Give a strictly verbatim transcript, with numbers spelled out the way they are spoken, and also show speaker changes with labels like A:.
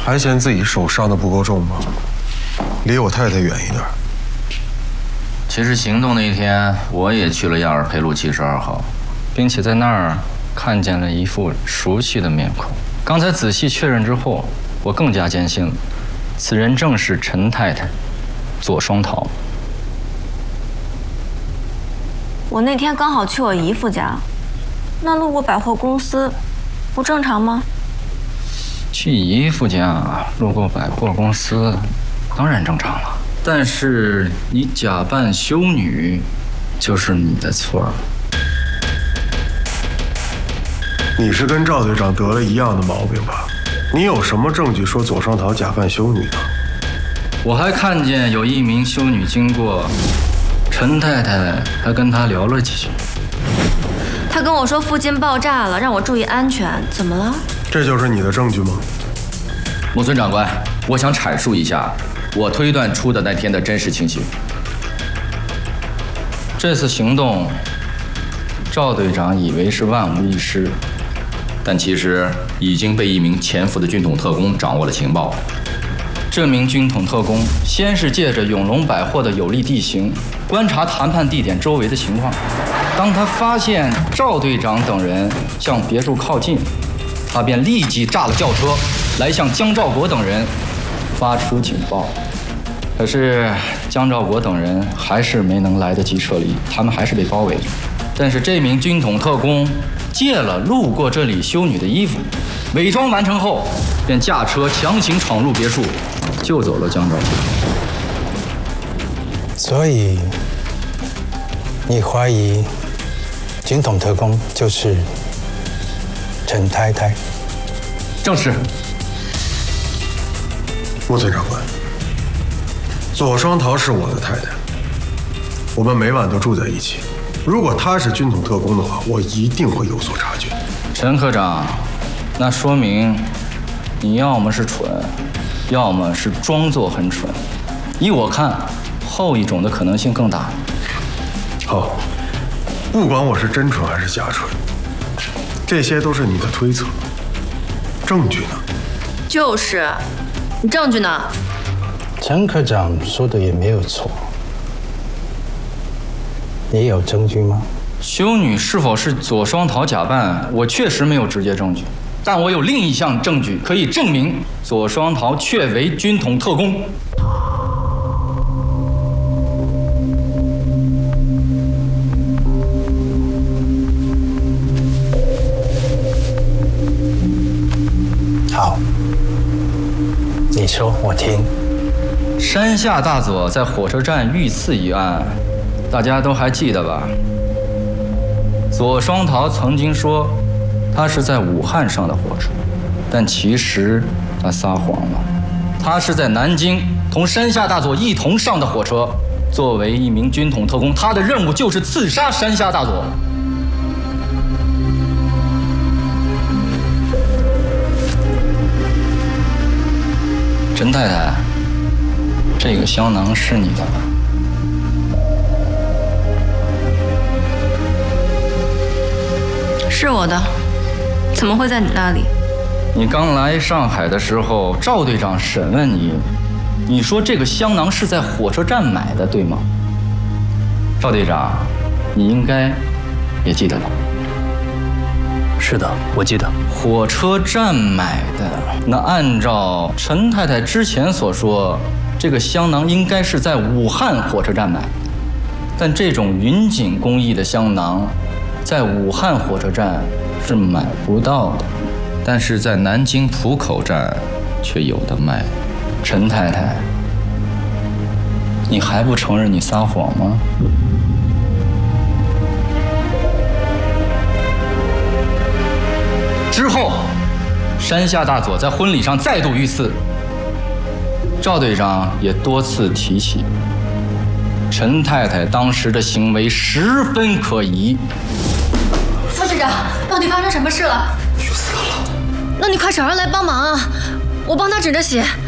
A: 还嫌自己手伤的不够重吗？离我太太远一点。
B: 其实行动那一天，我也去了亚尔佩路七十二号，并且在那儿看见了一副熟悉的面孔。刚才仔细确认之后，我更加坚信了，此人正是陈太太左双桃。
C: 我那天刚好去我姨父家，那路过百货公司，不正常吗？
B: 去姨父家路过百货公司，当然正常了。但是你假扮修女，就是你的错儿。
A: 你是跟赵队长得了一样的毛病吧？你有什么证据说左双桃假扮修女呢？
B: 我还看见有一名修女经过，陈太太还跟她聊了几句。
C: 他跟我说附近爆炸了，让我注意安全。怎么了？
A: 这就是你的证据吗？
B: 木村长官，我想阐述一下我推断出的那天的真实情形。这次行动，赵队长以为是万无一失，但其实已经被一名潜伏的军统特工掌握了情报。这名军统特工先是借着永隆百货的有利地形，观察谈判地点周围的情况。当他发现赵队长等人向别墅靠近，他便立即炸了轿车，来向江兆国等人发出警报。可是江兆国等人还是没能来得及撤离，他们还是被包围着。但是这名军统特工借了路过这里修女的衣服，伪装完成后，便驾车强行闯入别墅，救走了江兆国。
D: 所以你怀疑军统特工就是陈太太？
B: 正是。
A: 木村长官，左双桃是我的太太，我们每晚都住在一起。如果她是军统特工的话，我一定会有所察觉。
B: 陈科长，那说明你要么是蠢，要么是装作很蠢。依我看，后一种的可能性更大。
A: 好，不管我是真蠢还是假蠢，这些都是你的推测。证据呢？
C: 就是，你证据呢？
D: 陈科长说的也没有错。你有证据吗？
B: 修女是否是左双桃假扮，我确实没有直接证据，但我有另一项证据可以证明左双桃确为军统特工。
D: 好，你说我听。
B: 山下大佐在火车站遇刺一案，大家都还记得吧？左双桃曾经说他是在武汉上的火车，但其实他撒谎了，他是在南京同山下大佐一同上的火车。作为一名军统特工，他的任务就是刺杀山下大佐。陈太太，这个香囊是你的吧？
C: 是我的，怎么会在你那里？
B: 你刚来上海的时候，赵队长审问你，你说这个香囊是在火车站买的，对吗？赵队长，你应该也记得吧？
E: 是的，我记得。
B: 火车站买的，那按照陈太太之前所说，这个香囊应该是在武汉火车站买的，但这种云锦工艺的香囊，在武汉火车站是买不到的，但是在南京浦口站却有的卖。陈太太，你还不承认你撒谎吗？之后，山下大佐在婚礼上再度遇刺，赵队长也多次提起，陈太太当时的行为十分可疑。
C: 副市长，到底发生什么事了？
A: 去死了！
C: 那你快找人来帮忙啊！我帮他止着血。